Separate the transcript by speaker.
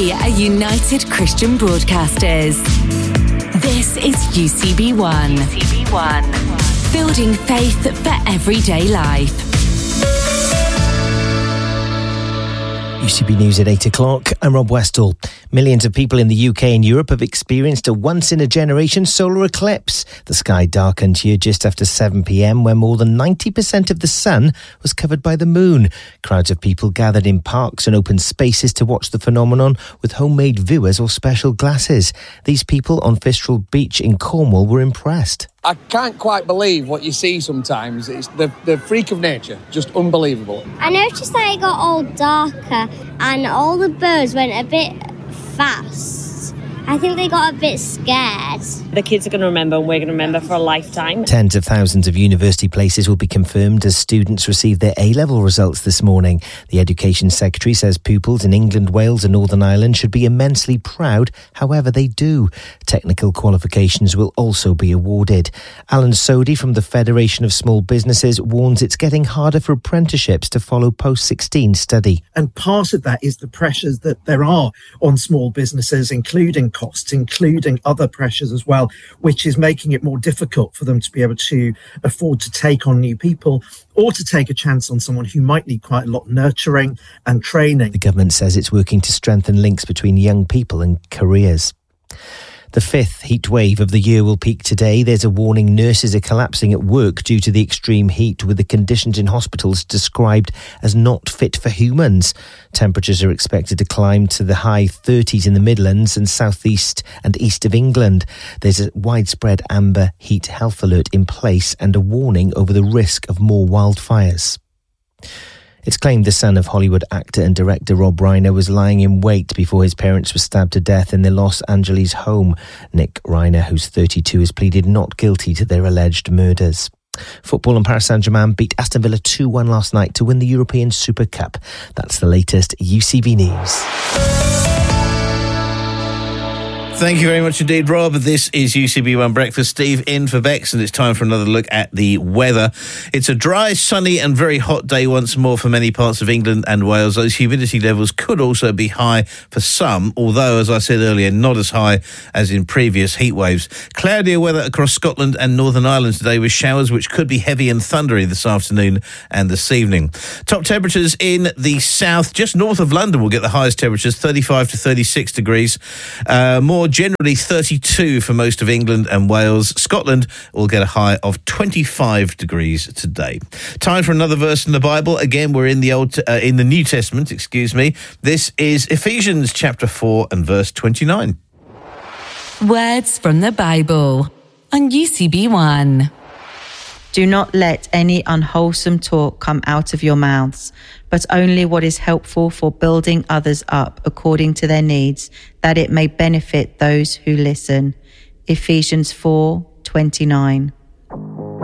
Speaker 1: We are United Christian Broadcasters. This is UCB1. UCB1. Building faith for everyday life.
Speaker 2: UCB News at 8 o'clock. I'm Rob Westall. Millions of people in the UK and Europe have experienced a once-in-a-generation solar eclipse. The sky darkened here just after 7 p.m, when more than 90% of the sun was covered by the moon. Crowds of people gathered in parks and open spaces to watch the phenomenon with homemade viewers or special glasses. These people on Fistral Beach in Cornwall were impressed.
Speaker 3: I can't quite believe what you see sometimes. It's the freak of nature, just unbelievable.
Speaker 4: I noticed that it got all darker and all the birds went a bit fast. I think they got a bit scared.
Speaker 5: The kids are going to remember, and we're going to remember for a lifetime.
Speaker 2: Tens of thousands of university places will be confirmed as students receive their A-level results this morning. The Education Secretary says pupils in England, Wales and Northern Ireland should be immensely proud, however they do. Technical qualifications will also be awarded. Alan Sodhi from the Federation of Small Businesses warns it's getting harder for apprenticeships to follow post-16 study.
Speaker 6: And part of that is the pressures that there are on small businesses, including costs, including other pressures as well, which is making it more difficult for them to be able to afford to take on new people or to take a chance on someone who might need quite a lot of nurturing and training.
Speaker 2: The government says it's working to strengthen links between young people and careers. The fifth heat wave of the year will peak today. There's a warning nurses are collapsing at work due to the extreme heat, with the conditions in hospitals described as not fit for humans. Temperatures are expected to climb to the high 30s in the Midlands and southeast and east of England. There's a widespread amber heat health alert in place and a warning over the risk of more wildfires. It's claimed the son of Hollywood actor and director Rob Reiner was lying in wait before his parents were stabbed to death in their Los Angeles home. Nick Reiner, who's 32, has pleaded not guilty to their alleged murders. Football and Paris Saint-Germain beat Aston Villa 2-1 last night to win the European Super Cup. That's the latest UCB News.
Speaker 7: Thank you very much indeed, Rob. This is UCB1 Breakfast. Steve in for Bex, and it's time for another look at the weather. It's a dry, sunny and very hot day once more for many parts of England and Wales. Those humidity levels could also be high for some, although, as I said earlier, not as high as in previous heat waves. Cloudier weather across Scotland and Northern Ireland today, with showers which could be heavy and thundery this afternoon and this evening. Top temperatures in the south, just north of London, will get the highest temperatures, 35 to 36 degrees. More generally 32 for most of England and Wales. Scotland will get a high of 25 degrees today. Time for another verse in the Bible. Again, we're in the New Testament, This is Ephesians chapter 4 and verse 29.
Speaker 1: Words from the Bible on UCB1.
Speaker 8: Do not let any unwholesome talk come out of your mouths, but only what is helpful for building others up according to their needs, that it may benefit those who listen. Ephesians 4:29.